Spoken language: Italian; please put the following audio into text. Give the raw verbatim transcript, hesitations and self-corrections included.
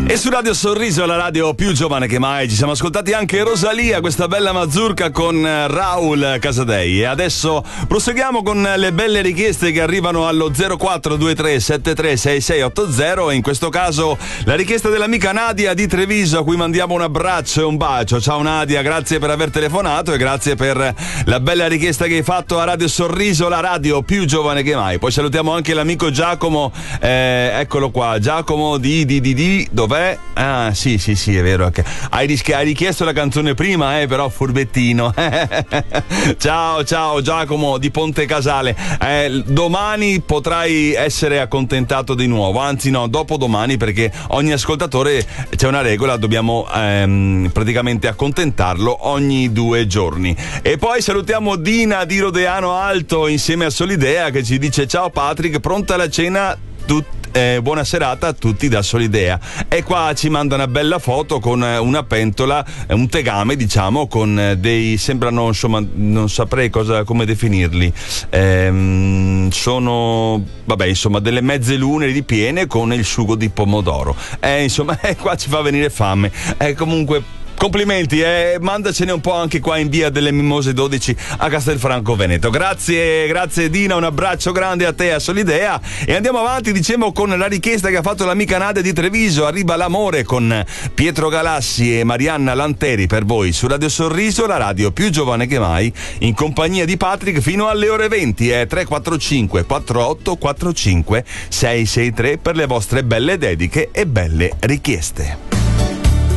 E su Radio Sorriso, la radio più giovane che mai, ci siamo ascoltati anche Rosalia, questa bella mazurka con Raul Casadei. E adesso proseguiamo con le belle richieste che arrivano allo zero quattro due tre sette tre sei sei otto zero, e in questo caso la richiesta dell'amica Nadia di Treviso, a cui mandiamo un abbraccio e un bacio. Ciao Nadia, grazie per aver telefonato e grazie per la bella richiesta che hai fatto a Radio Sorriso, la radio più giovane che mai. Poi salutiamo anche l'amico Giacomo, eh, eccolo qua, Giacomo di di di di dov'è? Ah, sì, sì, sì, è vero. Hai, ris- hai richiesto la canzone prima, eh, però furbettino. Ciao, ciao Giacomo di Ponte Casale. Eh, domani potrai essere accontentato di nuovo, anzi no, dopodomani, perché ogni ascoltatore, c'è una regola, dobbiamo ehm, praticamente accontentarlo ogni due giorni. E poi salutiamo Dina di Rodeano Alto insieme a Solidea, che ci dice: ciao Patrick, pronta la cena? Tut- Eh, buona serata a tutti da Solidea. E qua ci manda una bella foto con una pentola, un tegame, diciamo, con dei, sembrano, insomma, non saprei cosa, come definirli, ehm, sono, vabbè, insomma, delle mezze lune ripiene con il sugo di pomodoro. Eh, insomma, eh, qua ci fa venire fame. Eh, comunque, complimenti, eh, mandacene un po' anche qua in via delle Mimose dodici a Castelfranco Veneto. Grazie, grazie Dina, un abbraccio grande a te, a Solidea. E andiamo avanti, diciamo, con la richiesta che ha fatto l'amica Nadia di Treviso. Arriva l'amore con Pietro Galassi e Marianna Lanteri per voi su Radio Sorriso, la radio più giovane che mai, in compagnia di Patrick fino alle ore venti. È tre quattro cinque quattro otto quattro cinque sei sei tre per le vostre belle dediche e belle richieste.